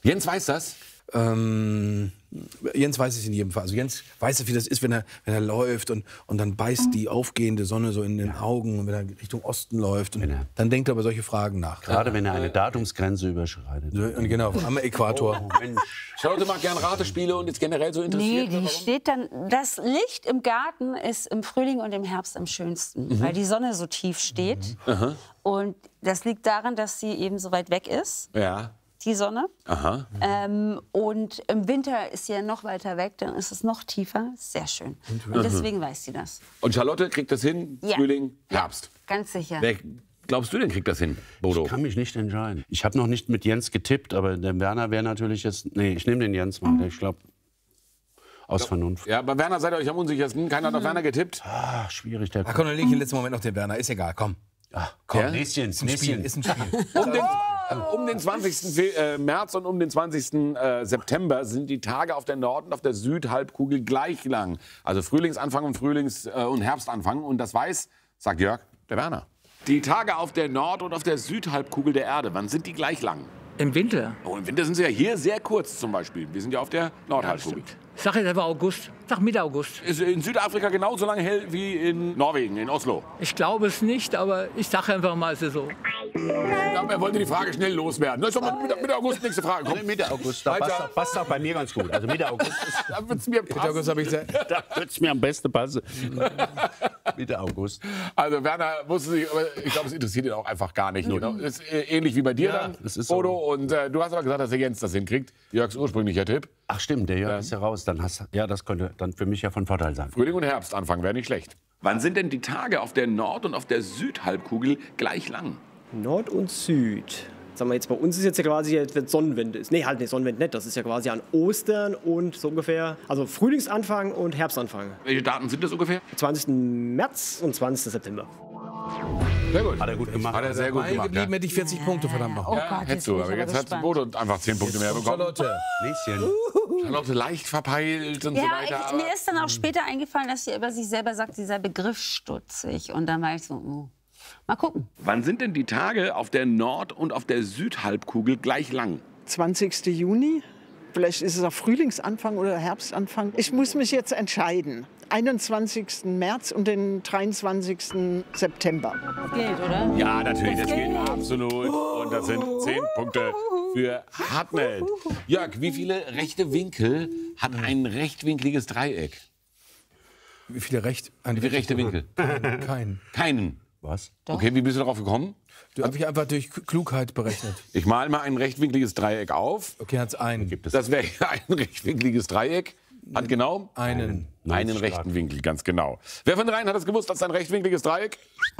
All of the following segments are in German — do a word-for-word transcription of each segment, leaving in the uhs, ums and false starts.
Jens weiß das? Ähm, Jens weiß es in jedem Fall. Also Jens weiß, wie das ist, wenn er, wenn er läuft und, und dann beißt die aufgehende Sonne so in den ja. Augen, und wenn er Richtung Osten läuft. Und dann denkt er über solche Fragen nach. Gerade wenn er eine Datumsgrenze überschreitet. So, und genau, am Äquator. Oh, Mensch. Charlotte mag gern Ratespiele und ist generell so interessiert. Nee, die steht dann, das Licht im Garten ist im Frühling und im Herbst am schönsten, mhm. weil die Sonne so tief steht. Mhm. Und das liegt daran, dass sie eben so weit weg ist. Ja. Die Sonne. Aha. Ähm, und im Winter ist sie ja noch weiter weg, dann ist es noch tiefer. Sehr schön. Und deswegen weiß sie das. Und Charlotte kriegt das hin, ja. Frühling, Herbst. Ja, ganz sicher. Wer glaubst du denn, kriegt das hin, Bodo? Ich kann mich nicht entscheiden. Ich habe noch nicht mit Jens getippt, aber der Werner wäre natürlich jetzt... Nee, ich nehme den Jens mal. Ich glaube, aus ja. Vernunft. Ja, bei Werner seid ihr euch am unsichersten. Keiner hat auf Werner getippt. Ah, schwierig. Der Ach komm, dann leg ich im letzten Moment noch den Werner. Ist egal, komm. Ach, komm, ja? Näschen, ist ein Spiel. Ist ein Spiel. Um den, um den zwanzigsten März und um den zwanzigsten September sind die Tage auf der Nord- und auf der Südhalbkugel gleich lang. Also Frühlingsanfang und Frühlings- und Herbstanfang. Und das weiß, sagt Jörg, der Werner. Die Tage auf der Nord- und auf der Südhalbkugel der Erde, wann sind die gleich lang? Im Winter. Oh, im Winter sind sie ja hier sehr kurz zum Beispiel. Wir sind ja auf der Nordhalbkugel. Ja, sag jetzt aber August. Sag Mitte August. Ist in Südafrika genauso lange hell wie in Norwegen, in Oslo? Ich glaube es nicht, aber ich sage einfach mal, es ist so. Ja, er wollte die Frage schnell loswerden. Das ist doch Mitte, Mitte August nächste Frage. Komm. Mitte August, da passt, auch, passt auch bei mir ganz gut. Also Mitte August, ist, da wird's mir passen. Mitte August habe ich gesagt. Da wird's mir am besten passen. Mitte August. Also Werner wusste sich, aber ich glaube, es interessiert ihn auch einfach gar nicht. Genau. Das ist ähnlich wie bei dir ja, dann, das ist Bodo. So. Und äh, du hast aber gesagt, dass der Jens das hinkriegt. Jörgs ursprünglicher Tipp. Ach stimmt, der Jörg ja. ist ja raus. Dann hast, ja, das könnte dann für mich ja von Vorteil sein. Frühling und Herbstanfang wäre nicht schlecht. Wann sind denn die Tage auf der Nord- und auf der Südhalbkugel gleich lang? Nord und Süd. Sagen wir jetzt, bei uns ist jetzt ja quasi jetzt Sonnenwende. Nee, halt nicht Sonnenwende nicht. Das ist ja quasi an Ostern und so ungefähr, also Frühlingsanfang und Herbstanfang. Welche Daten sind das ungefähr? zwanzigsten März und zwanzigsten September. Sehr gut. Hat er gut gemacht. Hat er sehr gut Dabei gemacht. geblieben hätte ich vierzig Punkte, verdammt noch. Oh Ja, Gott, hättest du, aber jetzt hat Bodo einfach zehn Punkte mehr bekommen. Charlotte. Näschen. Charlotte leicht verpeilt und Ja, so weiter. ich, mir ist dann auch später eingefallen, dass sie über sich selber sagt, dieser Begriff stutzig. Und dann war ich so, oh. Mal gucken. Wann sind denn die Tage auf der Nord- und auf der Südhalbkugel gleich lang? zwanzigsten Juni. Vielleicht ist es auch Frühlingsanfang oder Herbstanfang. Ich muss mich jetzt entscheiden. einundzwanzigsten März und den dreiundzwanzigsten September. Geht, oder? Ja, natürlich, das geht absolut. Und das sind zehn Punkte für Hartmeld. Jörg, wie viele rechte Winkel hat ein rechtwinkliges Dreieck? Wie viele Recht? Wie viele rechte Winkel? Keinen. Keinen. Was? Okay, wie bist du darauf gekommen? Du habe ich einfach durch Klugheit berechnet. Ich male mal ein rechtwinkliges Dreieck auf. Okay, hat's einen. Gibt es Das wäre ein rechtwinkliges Dreieck. Hat genau einen. einen rechten Winkel, ganz genau. Wer von dreien hat es gewusst, das ist ein rechtwinkliges Dreieck?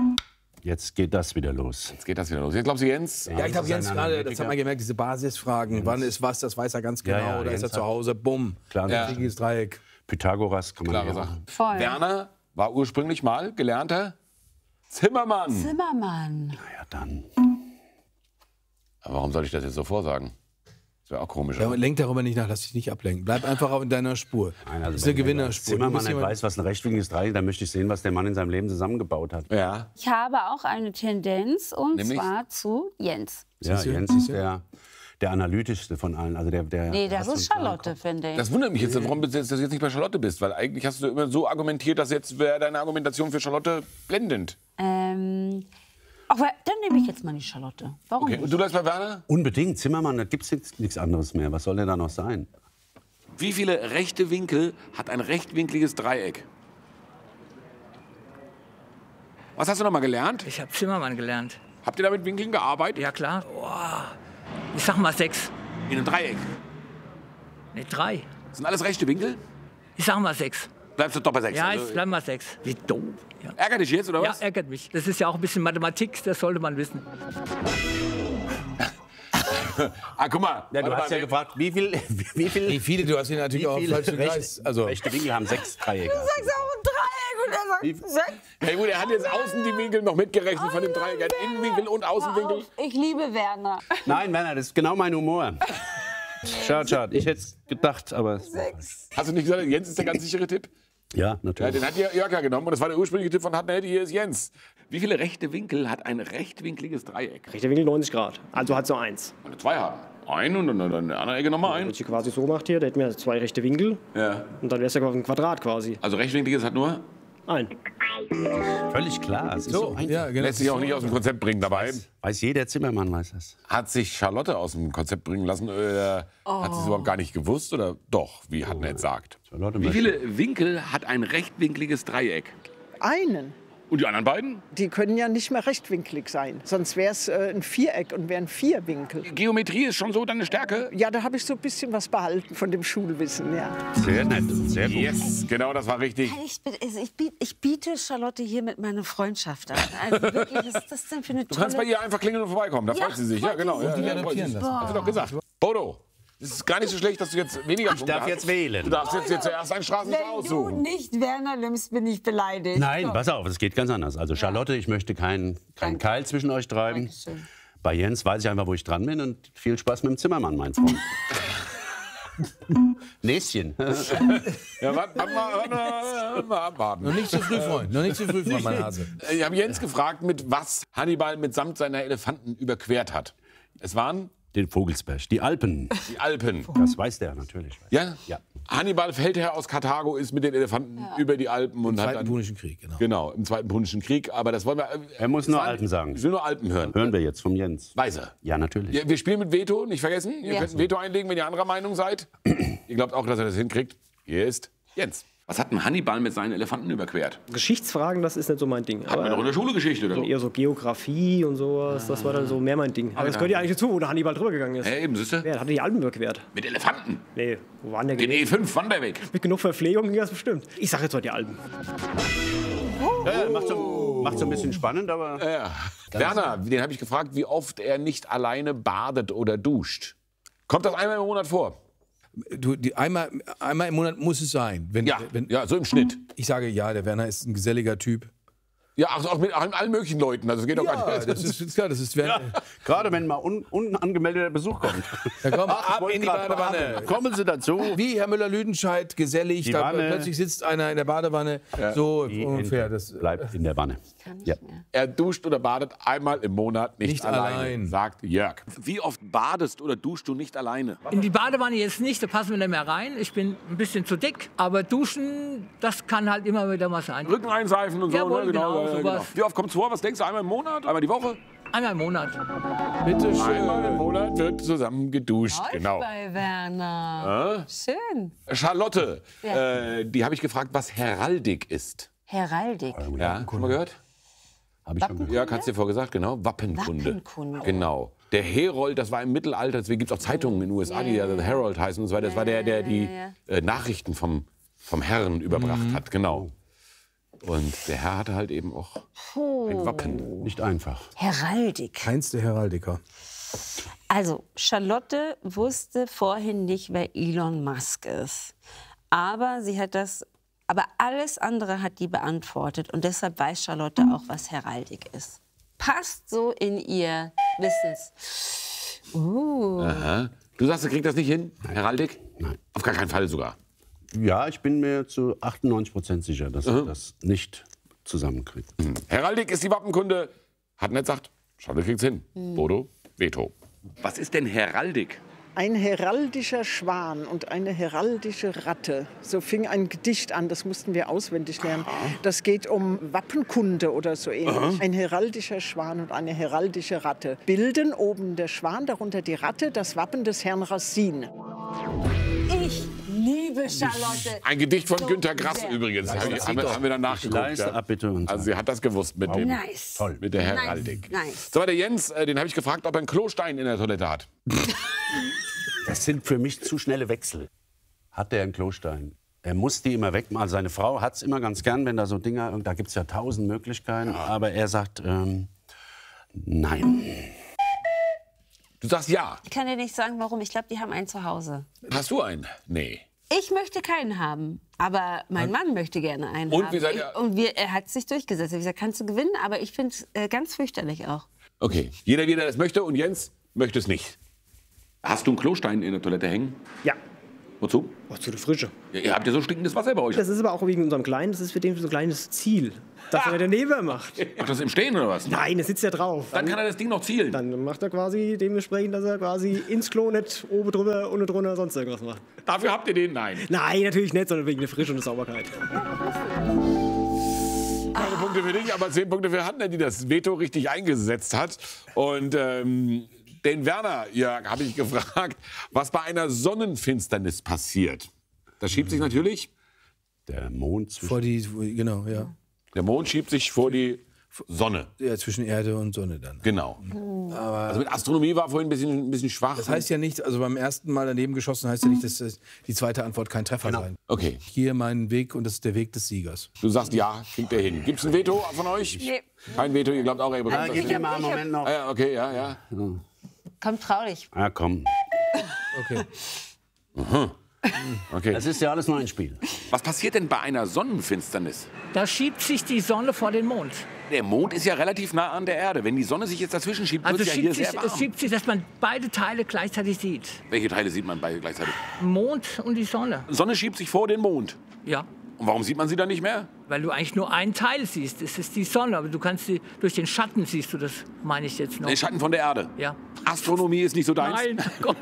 Jetzt geht das wieder los. Jetzt geht das wieder los. Jetzt glaubst du, Jens? Ja, ich glaube, Jens gerade, das hat man gemerkt, diese Basisfragen. Jens. Wann ist was, das weiß er ganz genau. Ja, ja, Oder ist er Jens zu Hause? Bumm. Klar, Ja. Rechtwinkliges Dreieck. Pythagoras kann man Klare ja Sache. machen. Voll. Werner war ursprünglich mal gelernter Zimmermann. Zimmermann. Na ja, dann. Aber warum soll ich das jetzt so vorsagen? Das wäre auch komisch. Ja, oder? lenk darüber nicht nach, lass dich nicht ablenken. Bleib einfach auch in deiner Spur. Nein, also das ist eine wenn der Gewinnerspur. Du Zimmermann musst nicht jemand- weiß, was ein rechtwinkliges Dreieck ist, dann möchte ich sehen, was der Mann in seinem Leben zusammengebaut hat. Ja. Ich habe auch eine Tendenz, und Nämlich? zwar zu Jens. Ja, Siehst du? Jens ist der, der analytischste von allen. Also der, der Nee, das hat ist so einen klaren Charlotte, finde ich. Das wundert mich jetzt, warum du jetzt, dass du jetzt nicht bei Charlotte bist. Weil eigentlich hast du immer so argumentiert, dass jetzt wäre deine Argumentation für Charlotte blendend. Ähm, aber dann nehme ich jetzt mal die Charlotte. Warum Okay. Und nicht? du bleibst bei Werner? Unbedingt. Zimmermann, da gibt es nichts anderes mehr. Was soll denn da noch sein? Wie viele rechte Winkel hat ein rechtwinkliges Dreieck? Was hast du noch mal gelernt? Ich habe Zimmermann gelernt. Habt ihr da mit Winkeln gearbeitet? Ja, klar. Boah. Ich sag mal sechs. In einem Dreieck. Ne, drei. Das sind alles rechte Winkel? Ich sag mal sechs. Bleibst du doch bei sechs? Ja, also, ich bleib mal sechs. Wie doof. Ja. ärgert dich jetzt, oder Ja, was? ärgert mich. Das ist ja auch ein bisschen Mathematik, das sollte man wissen. Ah, guck mal. Ja, du Warte hast mal, ja gefragt, wie viel, wie viel, Wie viele? Du hast ihn natürlich auch wie falsch viele Kreis. rechte, Also, rechte Winkel haben sechs Dreiecke. Sechs auch ein Dreieck und er sagt sechs. Ja gut, er hat jetzt außen die Winkel noch mitgerechnet von dem Dreieck. Er hat Innenwinkel und Außenwinkel. Ich liebe Werner. Nein, Werner, das ist genau mein Humor. Schade, schade. Ich hätte es gedacht, aber... Hast du nicht gesagt, Jens ist der ganz sichere Tipp? Ja, Ja, natürlich. den hat Jörg ja genommen und das war der ursprüngliche Tipp von Hartnett. Hier ist Jens. Wie viele rechte Winkel hat ein rechtwinkliges Dreieck? Rechter Winkel neunzig Grad. Also hat so eins. Eine zwei haben. Ein und dann in der anderen Ecke nochmal Wenn ein. ich quasi so macht hier, da hätten wir zwei rechte Winkel. Ja. Und dann wäre es ja ein Quadrat quasi. Also rechtwinkliges hat nur, Ein. Völlig klar. Es ist so, einfach. Ja, genau. lässt sich auch nicht aus dem Konzept bringen dabei. Weiß jeder Zimmermann, weiß das. Hat sich Charlotte aus dem Konzept bringen lassen oder hat sie es überhaupt gar nicht gewusst oder doch, wie Hartnett sagt? Charlotte Wie möchte- viele Winkel hat ein rechtwinkliges Dreieck? Einen. Und die anderen beiden? Die können ja nicht mehr rechtwinklig sein. Sonst wäre es äh, ein Viereck und wären vier Winkel. Geometrie ist schon so deine Stärke? Ja, da habe ich so ein bisschen was behalten von dem Schulwissen, ja. Sehr nett, sehr gut. Yes, genau, das war richtig. Ich, bin- also ich, biet- ich biete Charlotte hier mit meiner Freundschaft an. Also wirklich, was ist das denn für eine Du kannst bei tolle... ihr einfach klingeln und vorbeikommen, da Ja, freut sie sich. Ja, freut genau. sie Ja, sich. ja, Die freut sie adoptieren sich. lassen. Hast du doch gesagt. Bodo, es ist gar nicht so schlecht, dass du jetzt weniger Punkte darf hast. jetzt wählen. Du darfst jetzt, jetzt zuerst einen Straßenschau Wenn du aussuchen. nicht Werner nimmst, bin ich beleidigt. Nein, pass auf, es geht ganz anders. Also Charlotte, ich möchte keinen kein Keil zwischen euch treiben. Dankeschön. Bei Jens weiß ich einfach, wo ich dran bin und viel Spaß mit dem Zimmermann, mein Freund. Näschen. Ja, warte, warte mal, warte mal, mal abwarten. Noch nicht zu früh, Freund. Noch nicht zu früh, Freund, mein Hase. Ich habe Jens gefragt, mit was Hannibal mitsamt seiner Elefanten überquert hat. Es waren Den Vogelsberg, die Alpen. die Alpen. Das weiß der natürlich. Ja? Ja. Hannibal, Feldherr aus Karthago, ist mit den Elefanten über die Alpen und hat Zweiten dann, Punischen Krieg, genau. genau, im Zweiten Punischen Krieg. Aber das wollen wir. Er muss es nur waren- Alpen sagen. Ich will nur Alpen hören. Hören wir jetzt vom Jens. Weise. Ja, natürlich. Ja, wir spielen mit Veto, nicht vergessen. Ihr Ja. könnt ein Veto einlegen, wenn ihr anderer Meinung seid. Ihr glaubt auch, dass er das hinkriegt. Hier ist Jens. Was hat denn Hannibal mit seinen Elefanten überquert? Geschichtsfragen, das ist nicht so mein Ding. Hat man doch Aber in der Schule Geschichte oder so? eher so Geografie und sowas, das war dann so mehr mein Ding. Aber das gehört ja eigentlich dazu, wo der Hannibal drüber gegangen ist. Ja, eben, siehst du? Ja, der hatte die Alpen überquert. Mit Elefanten. Nee, wo waren der Den gewesen? E fünf Wanderweg. Mit genug Verpflegung ging das bestimmt. Ich sag jetzt mal die Alpen. Ja, macht, so, macht so ein bisschen spannend, aber Ja. Werner, den habe ich gefragt, wie oft er nicht alleine badet oder duscht. Kommt das einmal im Monat vor? Du, die, einmal, einmal im Monat muss es sein. Wenn, Ja, wenn, ja, so im Schnitt. Ich sage ja, der Werner ist ein geselliger Typ. Ja, auch, auch mit allen möglichen Leuten. Also es geht doch gar Ja, nicht. das ist, ist klar, das ist Werner. gerade wenn mal un, unangemeldeter Besuch kommt. Ja, komm, Ich ab wollte in die grad Badewanne. fragen, Kommen Sie dazu? Wie Herr Müller-Lüdenscheid, gesellig, Die da Wanne. plötzlich sitzt einer in der Badewanne. So Die ungefähr. Ente Das, bleibt in der Wanne. Ja. Er duscht oder badet einmal im Monat nicht, Nicht alleine, allein. sagt Jörg. Wie oft badest oder duschst du nicht alleine? In die Badewanne jetzt nicht, da passen wir nicht mehr rein. Ich bin ein bisschen zu dick. Aber duschen, das kann halt immer wieder mal sein. Rücken einseifen und so. Jawohl, ne? genau, ja, ja, sowas. Wie oft kommt es vor? Was denkst du? Einmal im Monat? Einmal die Woche? Einmal im Monat. bitte schön. Einmal im Monat wird zusammen geduscht. Läuft Genau. bei Werner. Schön. Charlotte, Ja. äh, die habe ich gefragt, was Heraldik ist. Heraldik. Ja, schon mal gehört? Habe ich schon gehört. Ja, hast du dir vorgesagt, genau. Wappenkunde. Wappenkunde. Genau. Der Herold, das war im Mittelalter, deswegen gibt es auch Zeitungen in den U S A, die ja The Herald heißen und so weiter. Das war der, der die äh, Nachrichten vom, vom Herrn überbracht hat, genau. Und der Herr hatte halt eben auch ein Wappen. Nicht einfach. Heraldik. Heinz der Heraldiker. Also, Charlotte wusste vorhin nicht, wer Elon Musk ist. Aber sie hat das, aber alles andere hat die beantwortet. Und deshalb weiß Charlotte auch, was Heraldik ist. Passt so in ihr Wissens. Uh. Aha. Du sagst, du kriegst das nicht hin, Heraldik? Nein. Auf gar keinen Fall sogar. Ja, ich bin mir zu achtundneunzig Prozent sicher, dass ich das nicht zusammenkriege. Heraldik ist die Wappenkunde. Hat nicht sagt, Charlotte kriegt's hin. Bodo, Veto. Was ist denn Heraldik? Ein heraldischer Schwan und eine heraldische Ratte. So fing ein Gedicht an, das mussten wir auswendig lernen. Das geht um Wappenkunde oder so ähnlich. Ein heraldischer Schwan und eine heraldische Ratte bilden oben der Schwan, darunter die Ratte, das Wappen des Herrn Racine. Ich liebe Charlotte. Ein Gedicht von So Günter Grass sehr. übrigens. Haben, wir- haben, wir- haben wir dann nachgeguckt. Leiste ab, bitte. Und Also sie hat das gewusst mit dem, Nice. Toll. mit der Heraldik. Nice. Nice. So, der Jens, äh, den habe ich gefragt, ob er einen Klostein in der Toilette hat. Das sind für mich zu schnelle Wechsel. Hat der einen Klostein? Er muss die immer wegmachen. Also seine Frau hat es immer ganz gern, wenn da so Dinger, und da gibt es ja tausend Möglichkeiten. Aber er sagt, ähm, nein. Du sagst ja. Ich kann dir nicht sagen, warum. Ich glaube, die haben einen zu Hause. Hast du einen? Nee. Ich möchte keinen haben, aber mein Mann möchte gerne einen Und haben. wie seid ihr- Ich, und wir, er hat sich durchgesetzt. Er hat gesagt, kannst du gewinnen, aber ich finde es äh, ganz fürchterlich auch. Okay. Jeder, wie der das möchte und Jens möchte es nicht. Hast du einen Klostein in der Toilette hängen? Ja. Wozu? Oh, zu der Frische. Ja, ihr habt ja so stinkendes Wasser bei euch. Das ist aber auch wegen unserem Kleinen, das ist für den so ein kleines Ziel, dass er daneben macht. Macht das im Stehen oder was? Nein, er sitzt ja drauf. Dann kann er das Ding noch zielen. Dann macht er quasi dementsprechend, dass er quasi ins Klo nicht oben drüber, unten drunter, sonst irgendwas macht. Dafür habt ihr den? Nein. Nein, natürlich nicht, sondern wegen der Frische und der Sauberkeit. Keine Punkte für dich, aber zehn Punkte für Hanna, die das Veto richtig eingesetzt hat. Und ähm, den Werner, Jörg, habe ich gefragt, was bei einer Sonnenfinsternis passiert. Das schiebt sich natürlich. Der Mond zwischen... Vor die, genau, ja. Der Mond schiebt sich vor die Sonne. Ja, zwischen Erde und Sonne dann. Genau. Also mit Astronomie war vorhin ein bisschen, ein bisschen schwach. Das heißt ja nicht, also beim ersten Mal daneben geschossen heißt ja nicht, dass das die zweite Antwort kein Treffer sein. Okay. Hier mein Weg und das ist der Weg des Siegers. Du sagst ja, kriegt er hin. Gibt es ein Veto von euch? Nee. Kein Veto, ihr glaubt auch, er bekommt Ah, das gib hin. mir mal einen Moment noch. Ah, ja, okay, ja, ja. Komm, trau dich. Ah, komm. Okay. Okay. Das ist ja alles nur ein Spiel. Was passiert denn bei einer Sonnenfinsternis? Da schiebt sich die Sonne vor den Mond. Der Mond ist ja relativ nah an der Erde. Wenn die Sonne sich jetzt dazwischen schiebt, wird Also es es ja hier schiebt, sehr sich, warm. es schiebt sich, dass man beide Teile gleichzeitig sieht. Welche Teile sieht man beide gleichzeitig? Mond und die Sonne. Sonne schiebt sich vor den Mond. Ja. Und warum sieht man sie dann nicht mehr? Weil du eigentlich nur einen Teil siehst. Das ist die Sonne. Aber du kannst sie durch den Schatten siehst du das, meine ich jetzt noch. Den Schatten von der Erde. Ja. Astronomie ist nicht so deins. Nein, Gott.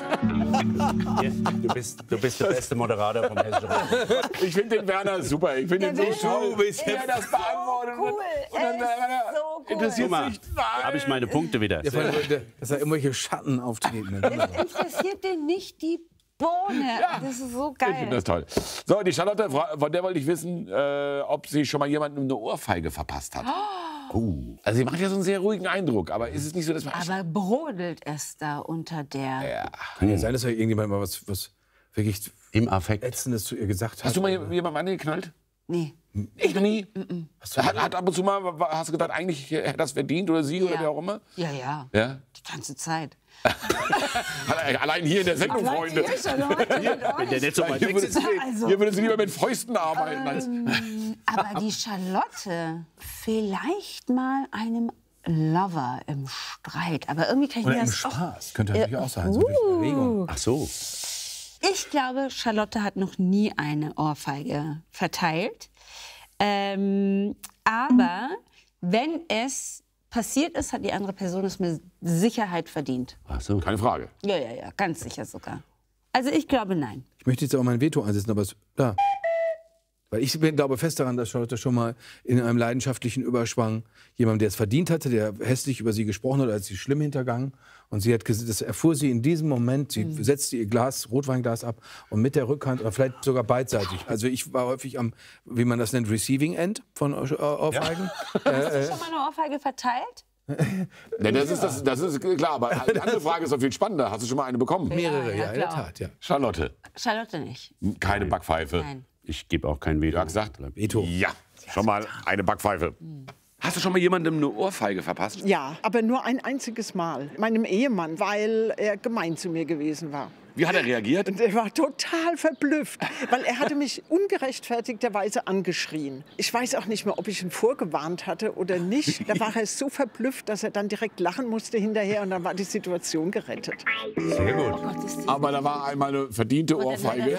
Du bist, du bist der beste Moderator vom Hessischen Rundfunk. Ich finde den Werner super. Ich finde ihn so toll. Wie er das beantwortet. cool. Und dann, Er ist Werner, so cool. interessiert Guck mal, sich. habe ich meine Punkte wieder. Ja, vor allem, dass da irgendwelche Schatten auftreten. Es interessiert den nicht die Bohne. Das ist so Ich finde geil. das toll. So, die Charlotte, von der wollte ich wissen, äh, ob sie schon mal jemandem eine Ohrfeige verpasst hat. Oh. Also sie macht ja so einen sehr ruhigen Eindruck, aber ist es nicht so, dass man... Aber brodelt es da unter der... Kann ja sein, dass da irgendjemand mal was, was wirklich Im Affekt. Ätzendes zu ihr gesagt hat. Hast du mal jemandem angeknallt? Nee. Ich noch nie. Hat, hat ab und zu mal, hast du gedacht, eigentlich hätte er das verdient oder sie oder Ja. wer auch immer? Ja, ja. Ja? Die ganze Zeit. Allein hier in der Sendung, Freunde. Wenn der nicht so weit Hier weg würde, ist. Also, hier würde sie lieber mit Fäusten arbeiten. Als aber die Charlotte, vielleicht mal einem Lover im Streit. Aber irgendwie kann ich Oder mir im das auch... Spaß. Könnte natürlich auch sein. So durch Erregung. Ach so. Ich glaube, Charlotte hat noch nie eine Ohrfeige verteilt. Ähm, aber wenn es passiert ist, hat die andere Person es mit Sicherheit verdient. Ach so. Keine Frage. Ja, ja, ja, ganz sicher sogar. Also ich glaube, nein. Ich möchte jetzt auch mein Veto einsetzen, aber es, da. Weil ich bin, glaube fest daran, dass Charlotte schon mal in einem leidenschaftlichen Überschwang jemandem, der es verdient hatte, der hässlich über sie gesprochen hat, als sie schlimm hintergangen. Und sie hat, ges- das erfuhr sie in diesem Moment. Sie Mhm. setzte ihr Glas, Rotweinglas ab und mit der Rückhand oder vielleicht sogar beidseitig. Also ich war häufig am, wie man das nennt, Receiving End von äh, Ohrfeigen. Hast du schon mal eine Ohrfeige verteilt? Ne, das, ist, das, das ist klar, aber die andere Frage ist doch viel spannender. Hast du schon mal eine bekommen? Mehrere, Ja, ja, ja, in der klar. Tat, ja. Charlotte, Charlotte nicht. keine Backpfeife. Nein. Ich gebe auch kein Veto. Jörg sagt, Veto. ja, schon mal eine Backpfeife. Hast du schon mal jemandem eine Ohrfeige verpasst? Ja, aber nur ein einziges Mal. Meinem Ehemann, weil er gemein zu mir gewesen war. Wie hat er reagiert? Und er war total verblüfft, weil er hatte mich ungerechtfertigterweise angeschrien. Ich weiß auch nicht mehr, ob ich ihn vorgewarnt hatte oder nicht. Da war er so verblüfft, dass er dann direkt lachen musste hinterher und dann war die Situation gerettet. Sehr gut. Aber da war einmal eine verdiente Ohrfeige.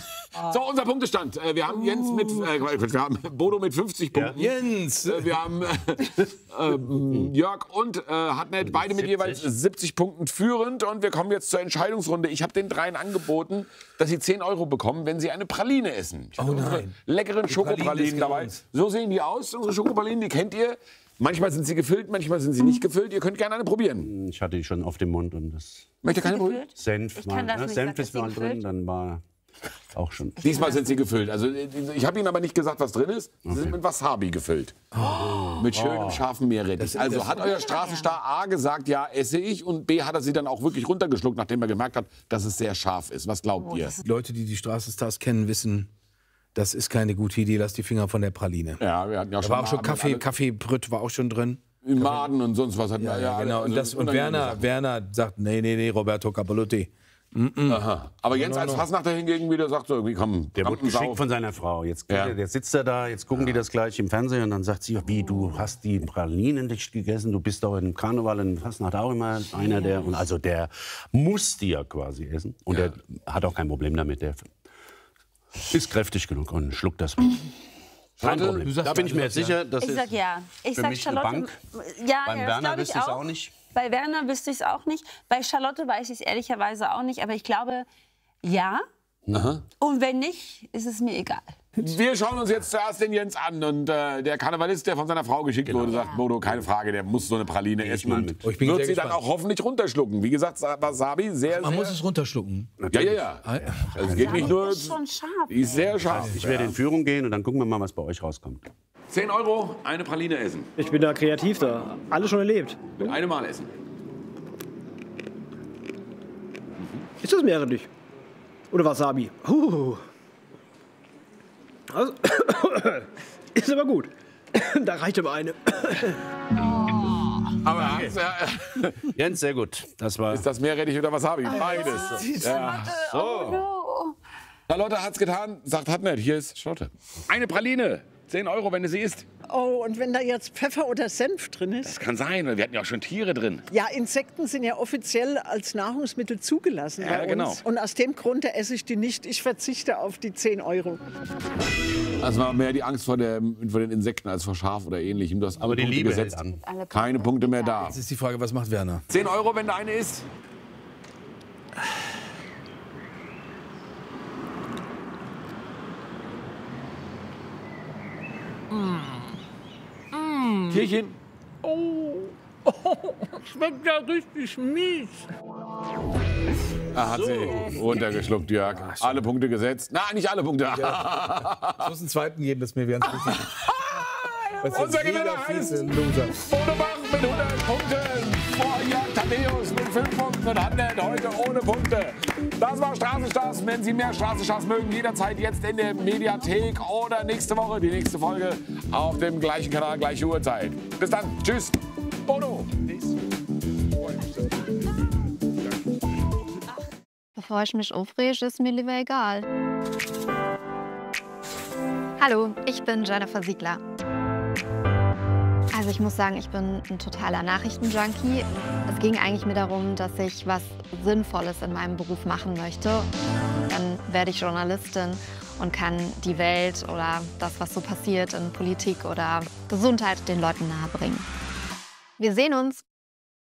So, unser Punktestand. Äh, Wir haben Jens mit, äh, wir haben Bodo mit fünfzig Punkten. Jens! Äh, Wir haben äh, äh, Jörg und äh, Hartnett, beide mit jeweils siebzig Punkten führend. Und wir kommen jetzt zur Entscheidungsrunde. Ich habe den dreien angeboten, dass sie zehn Euro bekommen, wenn sie eine Praline essen. Ich hatte Oh unsere nein. leckeren Die Pralinen Schokopralinen des dabei. Gehirns. So sehen die aus, unsere Schokopralinen, die kennt ihr. Manchmal sind sie gefüllt, manchmal sind sie nicht gefüllt. Ihr könnt gerne eine probieren. Ich hatte die schon auf dem Mund und das Möchte keine probieren? Gefüllt? Senf, Ich mal, kann das ne? nicht, Senf sagt das ist mal Ding drin, gefüllt? dann war auch schon. Diesmal sind sie gefüllt. Also ich habe Ihnen aber nicht gesagt, was drin ist. Sie sind mit Wasabi gefüllt. Mit schönem scharfen Meerrettich. Also hat euer Straßenstar A gesagt, ja, esse ich. Und B hat er sie dann auch wirklich runtergeschluckt, nachdem er gemerkt hat, dass es sehr scharf ist. Was glaubt ihr? Leute, die die Straßenstars kennen, wissen, das ist keine gute Idee. Lass die Finger von der Praline. Ja, wir hatten ja Da schon war auch schon Abend Kaffee, alle- Kaffeebrüt war auch schon drin. Maden und sonst was. Hatten wir, Ja, genau. also Und, das, und unangenehme Werner, Sachen. Werner sagt, nee, nee, nee, Roberto Capellotti. Aha. Aber Jens als Fasnachter hingegen wieder sagt so, irgendwie komm, Der wurde geschickt von seiner Frau. Jetzt, Ja. jetzt sitzt er da, jetzt gucken die das gleich im Fernsehen und dann sagt sie, wie, du hast die Pralinen nicht gegessen, du bist doch im Karneval in Fasnacht auch immer einer, der, und also der muss die ja quasi essen. Und Ja. der hat auch kein Problem damit, der ist kräftig genug und schluckt das mit. Kein Charlotte, Problem. du sagst Da bin ja, ich du mir sagst jetzt sicher, das Ich ist sag ja. Ich für sag mich eine Charlotte. Bank. Ja, Beim ja, das Werner glaub wüsste ich es auch. auch nicht. Bei Werner wüsste ich es auch nicht. Bei Charlotte weiß ich es ehrlicherweise auch nicht. Aber ich glaube, ja. Aha. Und wenn nicht, ist es mir egal. Wir schauen uns jetzt zuerst den Jens an. Und äh, der Karnevalist, der von seiner Frau geschickt wurde, sagt, Bodo, keine Frage, der muss so eine Praline essen. mal Und mit. Oh, ich bin wird sehr sie dann gespannt. auch hoffentlich runterschlucken. Wie gesagt, Wasabi, sehr, Man sehr... muss es runterschlucken. ja, ja, ja. Also es geht nicht nur... Das ist schon scharf. Die ist sehr scharf. Ich werde in Führung gehen und dann gucken wir mal, was bei euch rauskommt. zehn Euro, eine Praline essen. Ich bin da kreativ da. Alles schon erlebt. Mit einem Mal essen. Ist das Meerrettich? Oder Wasabi? Uh. Also, ist aber gut. Da reicht aber eine. Aber Hans, ja, Jens, sehr gut. Das war ist das Meerrettich oder Wasabi? Beides. Ja. Oh. Charlotte hat's getan, sagt hat nicht. Hier ist Charlotte. Eine Praline. zehn Euro, wenn du sie isst. Oh, und wenn da jetzt Pfeffer oder Senf drin ist? Das kann sein. Wir hatten ja auch schon Tiere drin. Ja, Insekten sind ja offiziell als Nahrungsmittel zugelassen Ja, bei uns. genau. Und aus dem Grunde esse ich die nicht. Ich verzichte auf die zehn Euro. Also war mehr die Angst vor, der, vor den Insekten als vor Schaf oder ähnlichem. Du hast alle Aber die Punkte Liebe gesetzt. hält an. Alle Punkte. Keine Punkte mehr da. Jetzt ist die Frage, was macht Werner? zehn Euro, wenn da eine ist. Tierchen. Schmeckt ja richtig mies. Ah, hat sie runtergeschluckt, Jörg. Alle Punkte gesetzt. Nein, nicht alle Punkte. Es muss einen zweiten geben, das mir wäre richtig. Was Unser ein mega Gewinner fiese heißt Loser. Bodo Bach mit hundert Punkten. Vor Jörg Thaddeus mit fünf Punkten und Handel heute ohne Punkte. Das war Straßenstars. Wenn Sie mehr Straßenstars mögen, jederzeit jetzt in der Mediathek oder nächste Woche die nächste Folge auf dem gleichen Kanal, gleiche Uhrzeit. Bis dann. Tschüss. Bodo. Bevor ich mich aufrege, ist mir lieber egal. Hallo, ich bin Jennifer Siegler. Also ich muss sagen, ich bin ein totaler Nachrichtenjunkie. Es ging eigentlich mir darum, dass ich was Sinnvolles in meinem Beruf machen möchte. Dann werde ich Journalistin und kann die Welt oder das, was so passiert in Politik oder Gesundheit, den Leuten nahebringen. Wir sehen uns!